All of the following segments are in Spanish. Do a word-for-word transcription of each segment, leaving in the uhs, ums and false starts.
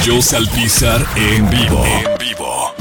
Jose Alpizar en vivo. En vivo.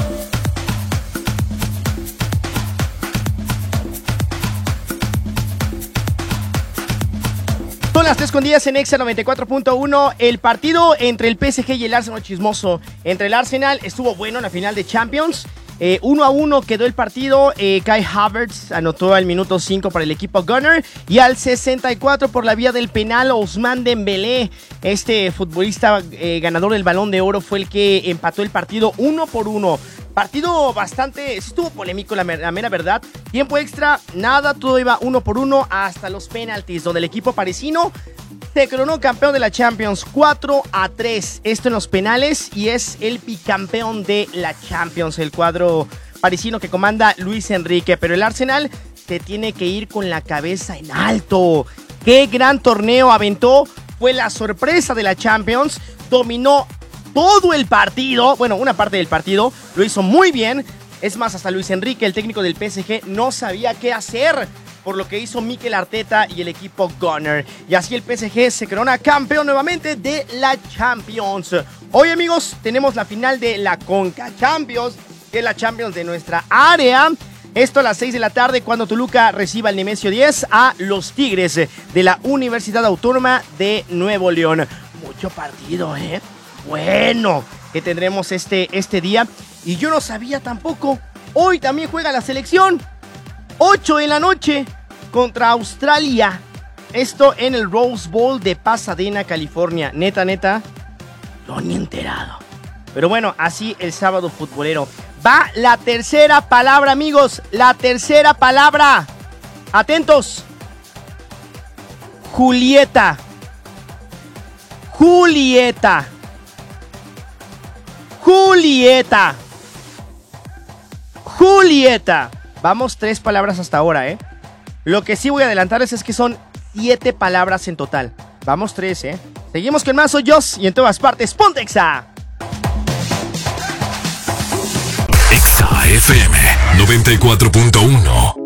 Son las tres con diez en Exa noventa y cuatro punto uno. El partido entre el P S G y el Arsenal chismoso. Entre el Arsenal estuvo bueno en la final de Champions. Eh, uno a uno quedó el partido. eh, Kai Havertz anotó al minuto cinco para el equipo Gunner. Y al sesenta y cuatro por la vía del penal, Ousmane Dembélé, este futbolista eh, ganador del Balón de Oro, fue el que empató el partido uno por uno. Partido bastante, estuvo polémico, la, la mera verdad. Tiempo extra, nada, todo iba uno por uno hasta los penaltis, donde el equipo parisino se coronó campeón de la Champions cuatro a tres. Esto en los penales y es el bicampeón de la Champions, el cuadro parisino que comanda Luis Enrique. Pero el Arsenal se tiene que ir con la cabeza en alto. ¡Qué gran torneo aventó! Fue la sorpresa de la Champions. Dominó todo el partido, bueno, una parte del partido, lo hizo muy bien. Es más, hasta Luis Enrique, el técnico del P S G, no sabía qué hacer por lo que hizo Mikel Arteta y el equipo Gunner. Y así el P S G se corona campeón nuevamente de la Champions. Hoy, amigos, tenemos la final de la Conca Champions, que es la Champions de nuestra área. Esto a las seis de la tarde, cuando Toluca reciba el Nemesio diez a los Tigres de la Universidad Autónoma de Nuevo León. Mucho partido, ¿eh? Bueno, que tendremos este, este día. Y yo no sabía tampoco. Hoy también juega la selección. ocho de la noche contra Australia. Esto en el Rose Bowl de Pasadena, California. Neta, neta, no ni enterado. Pero bueno, así el sábado futbolero. Va la tercera palabra, amigos. La tercera palabra. Atentos. Julieta. Julieta. Julieta. Julieta. Vamos tres palabras hasta ahora, ¿eh? Lo que sí voy a adelantarles es que son siete palabras en total. Vamos tres, ¿eh? Seguimos con más. Soy Jos y en todas partes, ponte Exa. Exa F M noventa y cuatro punto uno.